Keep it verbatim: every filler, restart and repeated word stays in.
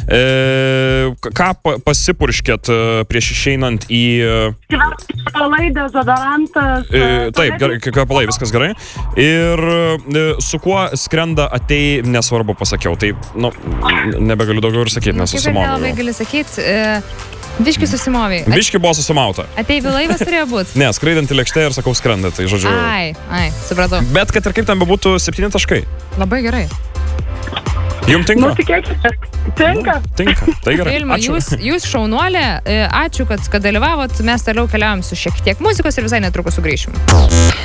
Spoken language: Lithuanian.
E, ką pasipurškėt prieš išeinant į... Kvepalai, dezodorantas. E, taip, kvepalai, viskas gerai. Ir e, su kuo skrenda atei, nesvarbu pasakiau. Tai, nu, nebegaliu daugiau ir sakyti, nes susimoviau. Kaip ir nelabai gali sakyti. E... Biški susimoviai. Biški buvo susimauta. Ateivių laivas turėjo būti? Ne, skraidantį lėkštę ir sakau skrenda, tai žodžiu. Ai, ai, supratau. Bet kad ir kaip ten bebūtų, septyni taškai. Labai gerai. Jums tinka? Nu, tikėkite. Tinka. Tinka, tai gerai. Ilma, jūs, jūs šaunuolė, ačiū, kad, kad dalyvavot, mes toliau keliavom su šiek tiek muzikos ir visai netrukus sugrįšim.